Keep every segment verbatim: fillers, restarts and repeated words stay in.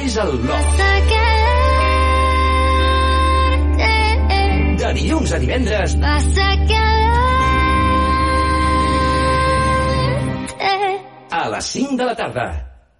és el Love. De dilluns a divendres a les cinc de la tarda.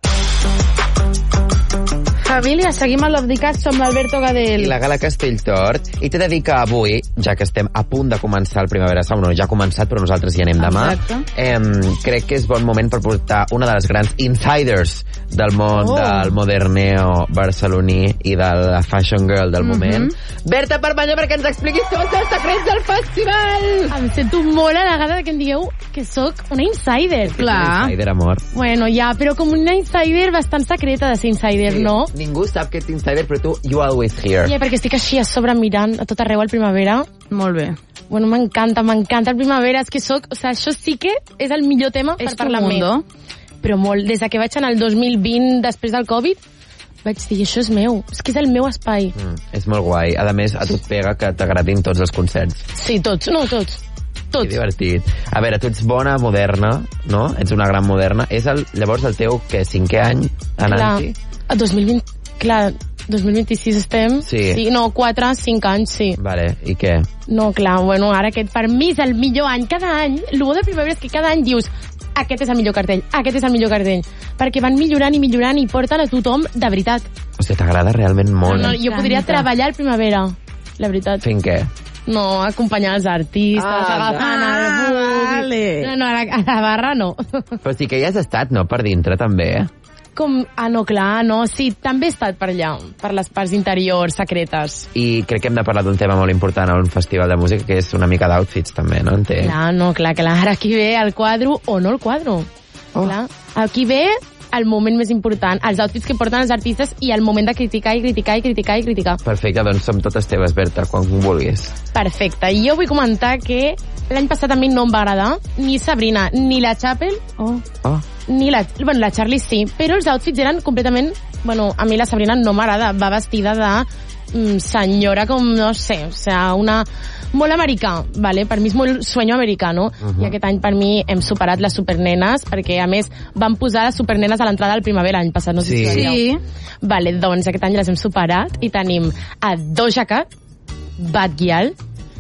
Família, seguim a Love the Cat, som l'Alberto Gadel. I la Gala Castelltort. I t'he de dir que avui, ja que estem a punt de començar el Primavera Sound, no, ja ha començat, però nosaltres hi anem demà, eh, crec que és bon moment per portar una de les grans insiders del món oh. del moderneo barceloní i de la fashion girl del mm-hmm. moment. Berta Parmanya, perquè ens expliquis tots els secrets del festival! Em sento molt halagada que em digueu que sóc una insider. Clar. Una insider, amor. Bueno, ja, però com una insider bastant secreta de ser insider, sí. no? Ningú sap que ets insider, però tu, you always here. Ja, perquè estic així a sobre mirant a tot arreu al Primavera. Molt bé. Bueno, m'encanta, m'encanta el Primavera. És que soc, o sigui, això sí que és el millor tema per parlar amb mi. Però molt, des que vaig anar el dos mil vint, després del Covid, vaig dir, això és meu, és que és el meu espai. Mm, és molt guai. A més, a tu et pega que t'agradin tots els concerts. Sí, tots, no, tots. Tots. Que divertit. A veure, tu ets bona, moderna, no? Ets una gran moderna. És el, llavors el teu, què, cinquè any anant-hi? Clar, el dos mil vint, clar, dos mil vint-i-sis estem. Sí. sí. No, quatre, cinc anys, sí. Vale, i què? No, clar, bueno, ara aquest per mi és el millor any. Cada any, el bo de Primavera és que cada any dius aquest és el millor cartell, aquest és el millor cartell. Perquè van millorant i millorant i porten a tothom de veritat. O sigui, t'agrada realment molt. No, no, jo podria treballar al Primavera, la veritat. Fent què? No, acompanyar els artistes, ah, agafant ah, el bus. Vale. No, no, a la, a la barra no. Però sí que hi has estat, no?, per dintre, també, eh? Com, ah, no, clar, no, sí, també he estat per allà, per les parts interiors, secretes. I crec que hem de parlar d'un tema molt important a un festival de música, que és una mica d'outfits, també, no? Entenc. Clar, no, clar, clar, aquí ve el quadro o no el quadro. Oh. Clar, aquí ve el moment més important, els outfits que porten els artistes i el moment de criticar i criticar i criticar i criticar. Perfecte, doncs som totes teves, Berta, quan vulguis. Perfecte, i jo vull comentar que l'any passat a mi no em va agradar ni Sabrina, ni la Chapel, oh. Oh. ni la, bueno, la Charlie sí, però els outfits eren completament, bueno, a mi la Sabrina no m'agrada, va vestida de mm, senyora com, no sé, o sea, una molt americà, vale? Per mi és molt sueño americano, uh-huh. i aquest any per mi hem superat les supernenes, perquè a més van posar les supernenes a l'entrada del Primavera l'any passat, no sé sí. si sabíeu. Sí. Vale, doncs aquest any les hem superat i tenim a Doja Cat, Bad Gyal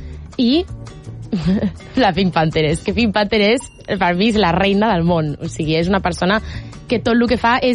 i la Pink Panther. És que Pink Panther és, per mi, és la reina del món. O sigui, és una persona que tot el que fa és